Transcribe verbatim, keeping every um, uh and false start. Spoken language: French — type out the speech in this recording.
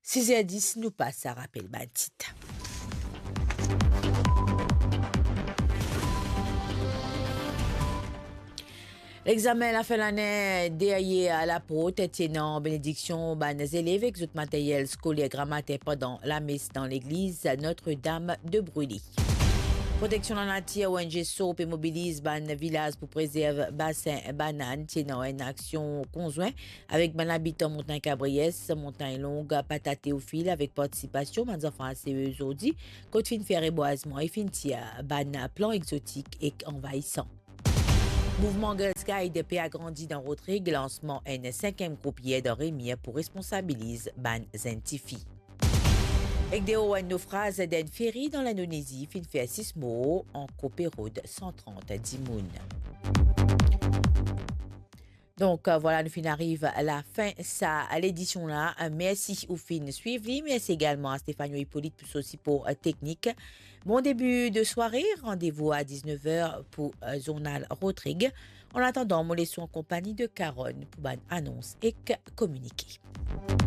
six heures dix, nous passe à rappel Bantit. L'examen la fin l'année derrière à la porte tenant bénédiction ban élèves avec tout matériel scolaire grammaire pendant la messe dans l'église Notre-Dame de Brûlis. Protection de la nature, O N G SOAP et mobilise ban village pour préserver bassin banane tenant une action conjointe avec ban habitant Montagne Cabriès, Montagne Longue, Patate Théophile avec participation des enfants A C E aujourd'hui, côte fin faire reboisement et fin tia ban plan exotique et envahissant. Mouvement Girl Sky de paix agrandi dans Rotrigue, lancement un cinquième groupe hier de Rémier pour responsabiliser ban Zentifi. Avec des hauts naufrages d'un ferry dans l'Indonésie, fin fait six mots en Copé Road cent trente Dimoun. Donc euh, voilà, nous fin arrive à la fin ça à l'édition là. Merci au fin suivi, merci également à Stéphane Hippolyte plus aussi pour euh, technique. Bon début de soirée, rendez-vous à dix-neuf heures pour euh, journal Rotrigue. En attendant, nous laissons en compagnie de Caronne pour une annonce et communiquer.